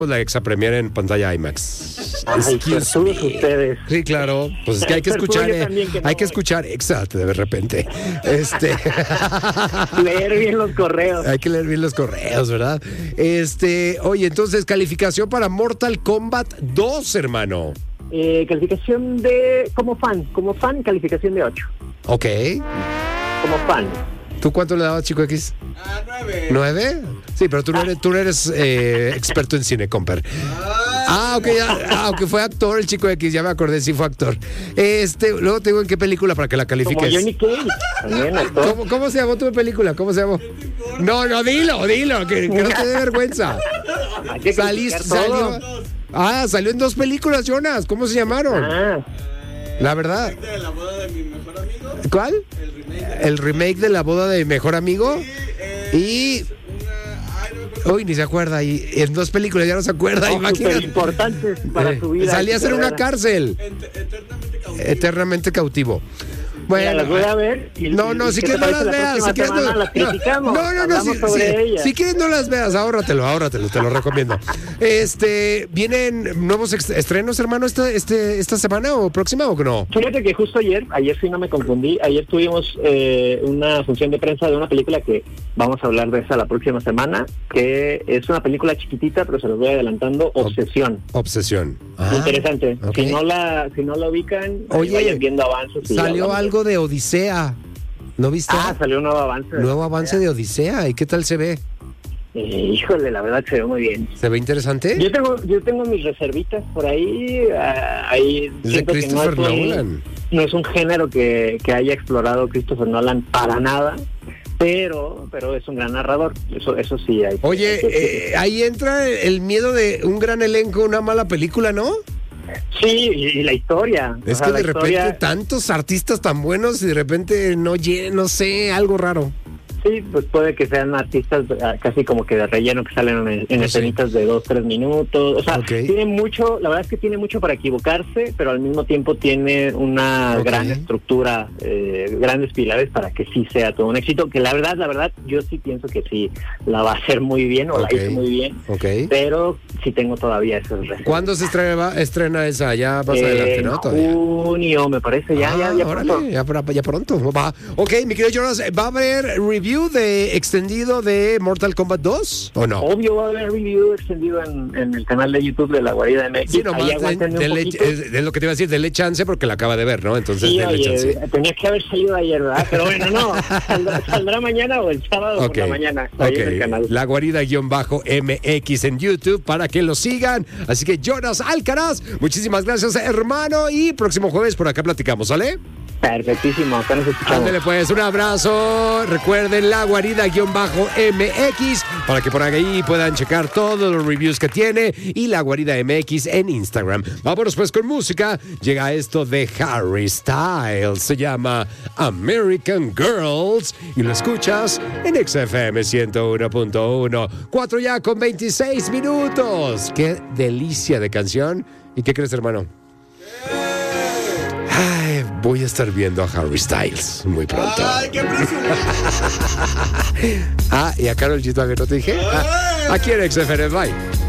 la exapremier en pantalla IMAX. Ay, todos ustedes. Sí, claro. Pues es que hay que escuchar, hay que escuchar Exacto, de repente. Leer bien los correos. Hay que leer bien los correos, ¿verdad? Oye, entonces, calificación para Mortal Kombat 2, hermano. Calificación como fan, calificación de 8. Ok. Como fan. ¿Tú cuánto le dabas, Chico X? 9. ¿9? Sí, pero tú no eres experto en cine, comper. Ok, aunque fue actor el Chico X, ya me acordé, sí fue actor. Luego te digo en qué película para que la califiques. Como Johnny Cage, también actor. ¿Cómo se llamó tu película? ¿Cómo se llamó? No, dilo, que no te dé vergüenza. Salió en 2 películas, Jonas. ¿Cómo se llamaron? La verdad. ¿De la boda de mi mejor amigo? ¿Cuál? El remake de La boda de mi mejor amigo. Y uy, ni se acuerda. Y en 2 películas ya no se acuerda. Imagínate. Importantes para su vida. Salía a ser una cárcel. Eternamente cautivo. Bueno, las voy a ver. No, si quieres no las veas. Si quieres si quieres no las veas, ahórratelo, te lo recomiendo. ¿Vienen nuevos estrenos, hermano, esta semana o próxima o no? Fíjate que justo ayer sí no me confundí. Ayer tuvimos una función de prensa de una película que vamos a hablar de esa la próxima semana, que es una película chiquitita, pero se los voy adelantando. Obsesión. Interesante. Okay. Si no la ubican, vayan viendo avances. Salió algo de Odisea, ¿no viste? Salió un nuevo avance. De Odisea. ¿Y qué tal se ve? Híjole, la verdad se ve muy bien. ¿Se ve interesante? Yo tengo mis reservitas por ahí. Es de Christopher Nolan. No es un género que haya explorado Christopher Nolan para nada. Pero es un gran narrador, eso sí hay. Oye, ahí entra el miedo de un gran elenco, una mala película, ¿no? Sí, y la historia. Es que de repente tantos artistas tan buenos y de repente no sé, algo raro. Sí, pues puede que sean artistas casi como que de relleno que salen en escenitas de 2-3 minutos. O sea, tiene mucho, la verdad es que tiene mucho para equivocarse, pero al mismo tiempo tiene una gran estructura, grandes pilares para que sí sea todo un éxito. Que la verdad, yo sí pienso que sí la va a hacer muy bien o la hizo muy bien. Pero sí tengo todavía esos reservas. ¿Cuándo se estrena esa? Ya más adelante, ¿no? Todavía. Junio, me parece. Ya pronto. Va. Ok, mi querido Jonas, ¿va a haber review de extendido de Mortal Kombat 2 o no? Obvio va a haber review extendido en el canal de YouTube de La Guarida MX. Sí, nomás es lo que te iba a decir, dele chance porque la acaba de ver, ¿no? Entonces sí, dele chance. Tenía que haber salido ayer, ¿verdad? Pero bueno, no, saldrá mañana o el sábado por la mañana. Ahí en el canal. La Guarida-MX en YouTube para que lo sigan. Así que Jonas Alcaraz, muchísimas gracias, hermano, y próximo jueves por acá platicamos, ¿sale? Perfectísimo, acá nos escuchamos. Ándale pues, un abrazo. Recuerden La Guarida-MX para que por ahí puedan checar todos los reviews que tiene y La Guarida MX en Instagram. Vámonos pues con música. Llega esto de Harry Styles. Se llama American Girls y lo escuchas en XFM 101.1. 4 ya con 26 minutos. Qué delicia de canción. ¿Y qué crees, hermano? Ay, voy a estar viendo a Harry Styles muy pronto. ¡Ay, qué presumido! Y a Karol G todavía no te dije. Aquí en XFM, bye.